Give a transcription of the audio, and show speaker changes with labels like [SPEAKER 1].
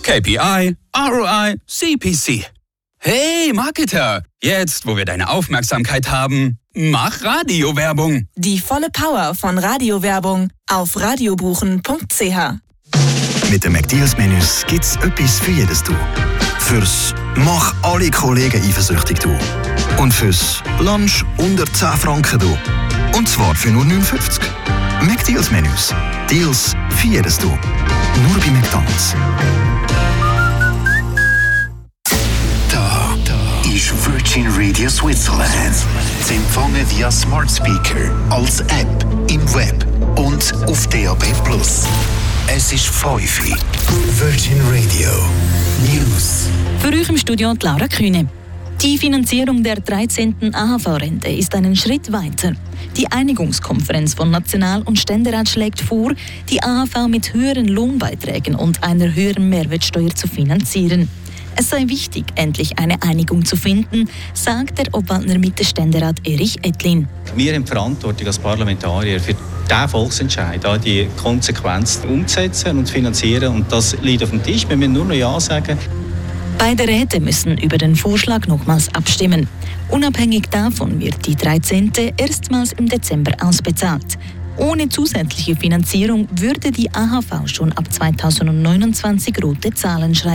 [SPEAKER 1] KPI, ROI, CPC. Hey Marketer, jetzt wo wir deine Aufmerksamkeit haben, mach Radiowerbung.
[SPEAKER 2] Die volle Power von Radiowerbung auf radiobuchen.ch.
[SPEAKER 3] Mit den McDeals-Menüs gibt's etwas für jedes Du. Fürs «Mach alle Kollegen eifersüchtig» Du. Und fürs «Lunch unter 10 Franken» Du. Und zwar für nur 59. McDeals-Menüs. Deals für jedes Du. Nur bei McDonald's.
[SPEAKER 4] Da ist Virgin Radio Switzerland. Zu empfangen via Smart Speaker, als App, im Web und auf DAB+. Es ist 5 Uhr. Virgin Radio News.
[SPEAKER 5] Für euch im Studio Laura Kühne. Die Finanzierung der 13. AHV-Rente ist einen Schritt weiter. Die Einigungskonferenz von National- und Ständerat schlägt vor, die AHV mit höheren Lohnbeiträgen und einer höheren Mehrwertsteuer zu finanzieren. Es sei wichtig, endlich eine Einigung zu finden, sagt der Obwaldner Mitte-Ständerat Erich Ettlin.
[SPEAKER 6] Wir haben die Verantwortung als Parlamentarier für diesen Volksentscheid, die Konsequenz umzusetzen und zu finanzieren. Und das liegt auf dem Tisch. Wir müssen nur noch Ja sagen.
[SPEAKER 5] Beide Räte müssen über den Vorschlag nochmals abstimmen. Unabhängig davon wird die 13. erstmals im Dezember ausbezahlt. Ohne zusätzliche Finanzierung würde die AHV schon ab 2029 rote Zahlen schreiben.